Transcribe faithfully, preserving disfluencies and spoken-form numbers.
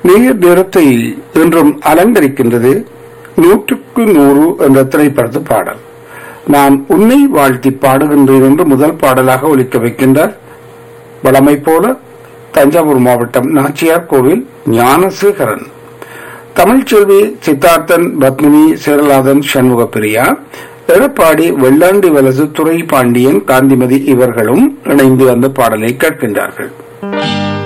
நேர் நேரத்தை இன்றும் அலங்கரிக்கின்றது நூற்றுக்கு நூறு என்ற திரைப்படத்து பாடல். நான் உன்னை வாழ்த்தி பாடுகின்றேன் என்று முதல் பாடலாக ஒலிக்க வைக்கின்றார் வளமை போல தஞ்சாவூர் மாவட்டம் நாச்சியார் கோவில் ஞானசேகரன். தமிழ்ச்செல்வி சித்தார்த்தன், பத்மினி, சேரலாதன், சண்முக பிரியா, எடப்பாடி, வெள்ளாண்டி வலசு, துறை பாண்டியன், காந்திமதி இவர்களும் இணைந்து அந்த பாடலை கேட்கின்றார்கள்.